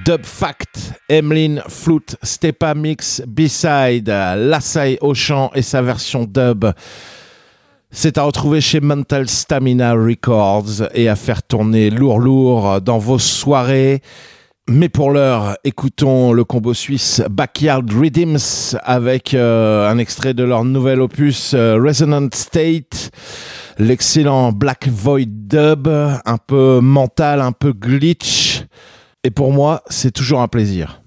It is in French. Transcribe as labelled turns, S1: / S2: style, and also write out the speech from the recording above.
S1: Dub Fact, Emlyn Flute, Stepa Mix, B-Side, Lassai au chant et sa version dub. C'est à retrouver chez Mental Stamina Records et à faire tourner lourd dans vos soirées. Mais pour l'heure, écoutons le combo suisse Backyard Rhythms avec un extrait de leur nouvel opus Resonant State, l'excellent Black Void Dub, un peu mental, un peu glitch. Et pour moi, c'est toujours un plaisir.